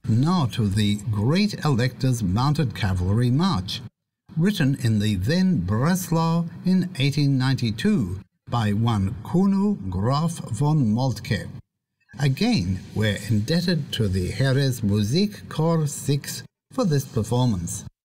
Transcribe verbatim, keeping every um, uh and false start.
Now to the Great Elector's Mounted Cavalry March, written in the then Breslau in eighteen ninety-two by one Kuno Graf von Moltke. Again, we're indebted to the Heeresmusikchor six for this performance.